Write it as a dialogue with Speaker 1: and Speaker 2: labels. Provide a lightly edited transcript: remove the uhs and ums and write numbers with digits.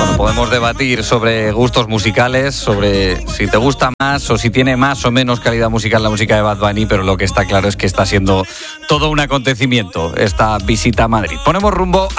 Speaker 1: Bueno, podemos debatir sobre gustos musicales, sobre si te gusta más o si tiene más o menos calidad musical la música de Bad Bunny, pero lo que está claro es que está siendo todo un acontecimiento esta visita a Madrid. Ponemos rumbo